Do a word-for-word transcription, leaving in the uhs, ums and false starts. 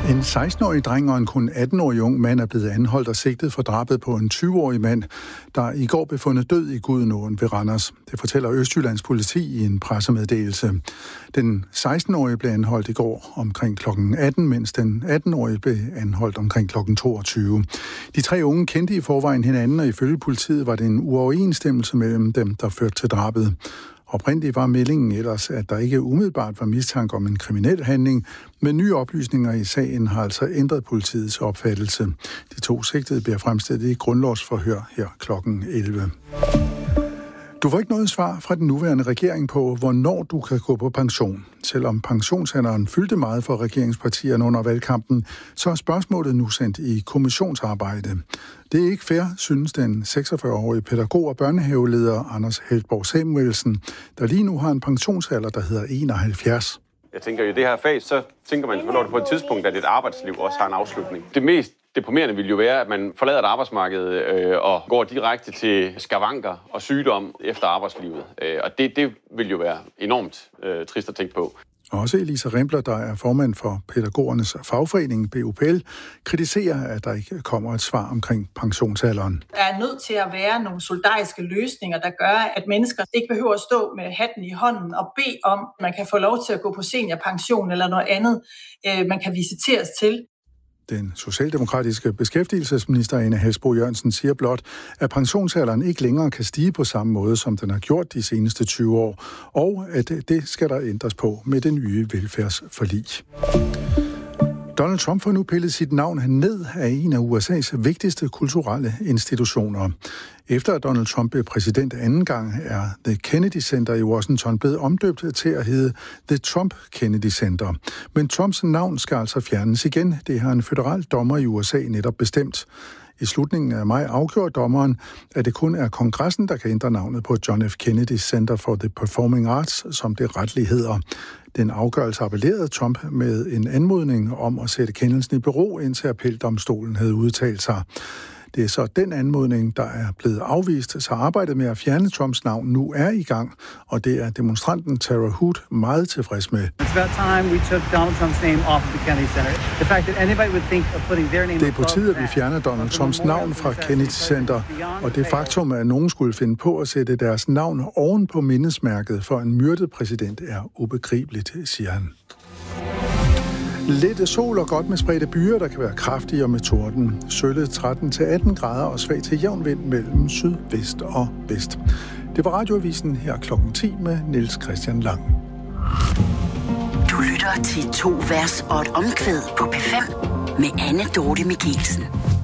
En seksten-årig dreng og en kun atten-årig ung mand er blevet anholdt og sigtet for drabet på en tyve-årig mand, der i går blev fundet død i Gudenåen ved Randers. Det fortæller Østjyllands politi i en pressemeddelelse. Den seksten-årige blev anholdt i går omkring klokken atten, mens den atten-årige blev anholdt omkring klokken toogtyve. De tre unge kendte i forvejen hinanden, og ifølge politiet var det en uoverensstemmelse mellem dem, der førte til drabet. Oprindeligt var meldingen ellers, at der ikke umiddelbart var mistanke om en kriminel handling, men nye oplysninger i sagen har altså ændret politiets opfattelse. De to sigtede bliver fremstillet i grundlovsforhør her klokken elleve. Du får ikke noget svar fra den nuværende regering på, hvornår du kan gå på pension. Selvom pensionsalderen fyldte meget for regeringspartierne under valgkampen, så er spørgsmålet nu sendt i kommissionsarbejde. Det er ikke fair, synes den seksogfyrre-årige pædagog og børnehaveleder Anders Heltborg Samuelsen, der lige nu har en pensionsalder, der hedder enoghalvfjerds. Jeg tænker, i det her fag, så tænker man selvfølgelig på et tidspunkt, at et arbejdsliv også har en afslutning. Det mest deprimerende vil jo være, at man forlader et arbejdsmarked øh, og går direkte til skavanker og sygdom efter arbejdslivet. Øh, og det, det vil jo være enormt øh, trist at tænke på. Også Elisa Rempler, der er formand for pædagogernes fagforening B U P L, kritiserer, at der ikke kommer et svar omkring pensionsalderen. Der er nødt til at være nogle solidariske løsninger, der gør, at mennesker ikke behøver at stå med hatten i hånden og bede om, at man kan få lov til at gå på seniorpension eller noget andet, man kan visiteres til. Den socialdemokratiske beskæftigelsesminister Ane Halsboe-Jørgensen siger blot, at pensionsalderen ikke længere kan stige på samme måde, som den har gjort de seneste tyve år, og at det skal der ændres på med det nye velfærdsforlig. Donald Trump får nu pillet sit navn ned af en af U S A's vigtigste kulturelle institutioner. Efter at Donald Trump blev præsident anden gang, er The Kennedy Center i Washington blevet omdøbt til at hedde The Trump Kennedy Center. Men Trumps navn skal altså fjernes igen. Det har en føderal dommer i U S A netop bestemt. I slutningen af maj afgjorde dommeren, at det kun er kongressen, der kan ændre navnet på John F. Kennedy Center for the Performing Arts, som det retligt hedder. Den afgørelse appellerede Trump med en anmodning om at sætte kendelsen i bero, indtil appeldomstolen havde udtalt sig. Det er så den anmodning, der er blevet afvist, så arbejdet med at fjerne Trumps navn nu er i gang, og det er demonstranten Tara Hood meget tilfreds med. Det er på tide, at vi fjerner Donald Trumps navn fra Kennedy Center, og det faktum, at nogen skulle finde på at sætte deres navn oven på mindesmærket for en myrdet præsident, er ubegribeligt, siger han. Lidt sol og godt med spredte byer, der kan være kraftige og med torden. Sølle tretten til atten grader og svag til jævn vind mellem sydvest og vest. Det var Radioavisen her klokken ti med Niels Christian Lang. Du lytter til to vers og et omkvæd på P fem med Anne Dorte Michelsen.